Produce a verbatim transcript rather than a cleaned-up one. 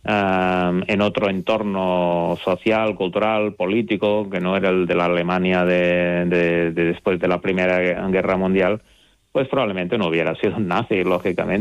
uh, en otro entorno social, cultural, político, que no era el de la Alemania de, de, de después de la Primera Guerra Mundial, pues probablemente no hubiera sido un nazi, lógicamente.